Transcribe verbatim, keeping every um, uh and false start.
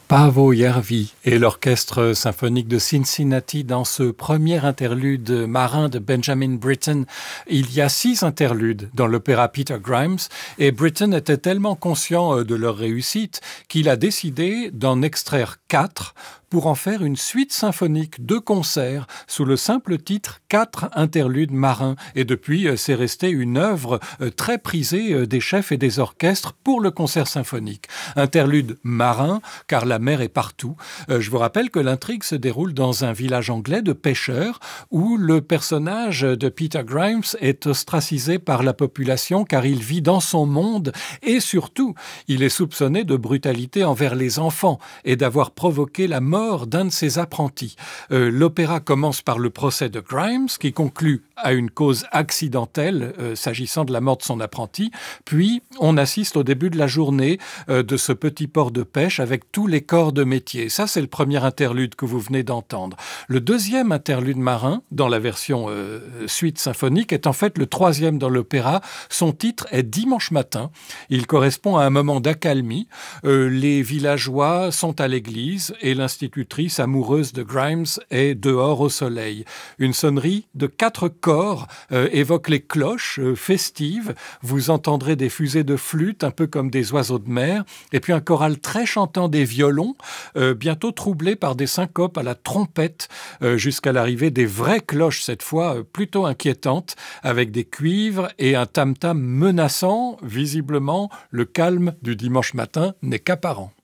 Paavo Järvi et l'orchestre symphonique de Cincinnati dans ce premier interlude marin de Benjamin Britten. Il y a six interludes dans l'opéra Peter Grimes et Britten était tellement conscient de leur réussite qu'il a décidé d'en extraire quatre pour en faire une suite symphonique de concerts sous le simple titre « Quatre interludes marins ». Et depuis, c'est resté une œuvre très prisée des chefs et des orchestres pour le concert symphonique. Interlude marin, car la mer est partout. Je vous rappelle que l'intrigue se déroule dans un village anglais de pêcheurs où le personnage de Peter Grimes est ostracisé par la population car il vit dans son monde et surtout, il est soupçonné de brutalité envers les enfants et d'avoir provoqué la mort d'un de ses apprentis. Euh, l'opéra commence par le procès de Grimes, qui conclut à une cause accidentelle euh, s'agissant de la mort de son apprenti. Puis, on assiste au début de la journée euh, de ce petit port de pêche avec tous les corps de métier. Ça, c'est le premier interlude que vous venez d'entendre. Le deuxième interlude marin, dans la version euh, suite symphonique, est en fait le troisième dans l'opéra. Son titre est Dimanche matin. Il correspond à un moment d'accalmie. Euh, les villageois sont à l'église et l'institutrice amoureuse de Grimes est dehors au soleil. Une sonnerie de quatre corps euh, évoque les cloches euh, festives. Vous entendrez des fusées de flûte, un peu comme des oiseaux de mer, et puis un choral très chantant des violons, euh, bientôt troublé par des syncopes à la trompette, euh, jusqu'à l'arrivée des vraies cloches, cette fois euh, plutôt inquiétantes, avec des cuivres et un tam-tam menaçant. Visiblement, le calme du dimanche matin n'est qu'apparent.